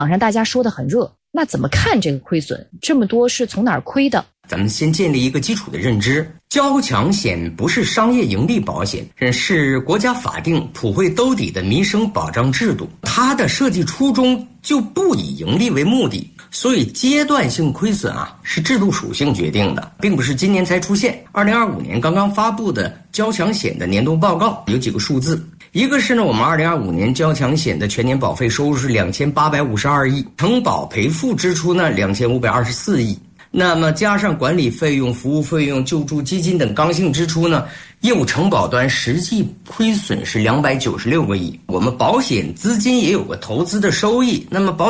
网上大家说的很热，那怎么看这个亏损？这么多是从哪儿亏的？ 咱们先建立一个基础的认知，交强险不是商业盈利保险，是国家法定普惠兜底的民生保障制度，它的设计初衷就不以盈利为目的，所以阶段性亏损是制度属性决定的，并不是今年才出现。2025年刚刚发布的交强险的年度报告有几个数字，一个是我们2025年交强险的全年保费收入是2852亿，承保赔付支出呢2524亿。那么加上管理费用、服务费用、救助基金等刚性支出呢，业务承保端实际亏损是296个亿。我们保险资金也有个投资的收益，那么保